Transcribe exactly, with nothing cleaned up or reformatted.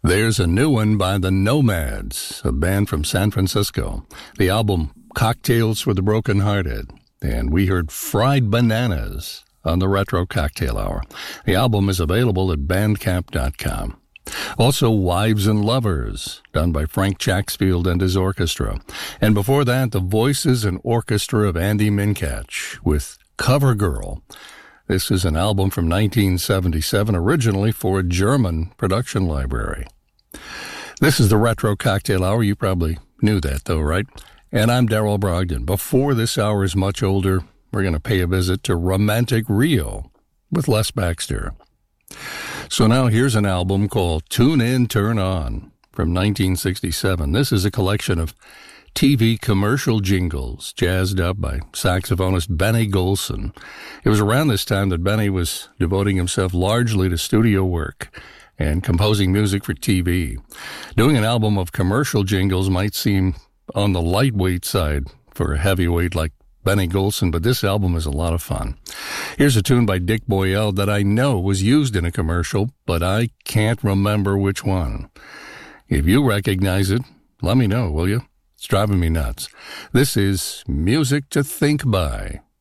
There's a new one by the Nomads, a band from San Francisco. The album Cocktails for the Brokenhearted. And we heard Fried Bananas on the Retro Cocktail Hour. The album is available at bandcamp dot com. Also, Wives and Lovers, done by Frank Chaxfield and his orchestra. And before that, the voices and orchestra of Andy Minkach with Cover Girl. This is an album from nineteen seventy-seven, originally for a German production library. This is the Retro Cocktail Hour. You probably knew that, though, right? And I'm Darrell Brogdon. Before this hour is much older, we're going to pay a visit to Romantic Rio with Les Baxter. So now here's an album called Tune In, Turn On from nineteen sixty-seven. This is a collection of T V commercial jingles, jazzed up by saxophonist Benny Golson. It was around this time that Benny was devoting himself largely to studio work and composing music for T V. Doing an album of commercial jingles might seem on the lightweight side for a heavyweight like Benny Golson, but this album is a lot of fun. Here's a tune by Dick Boyle that I know was used in a commercial, but I can't remember which one. If you recognize it, let me know, will you? It's driving me nuts. This is Music to Think By.